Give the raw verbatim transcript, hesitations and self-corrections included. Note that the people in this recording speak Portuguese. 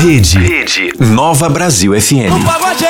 Rede. Rede Nova Brasil F M. No pagode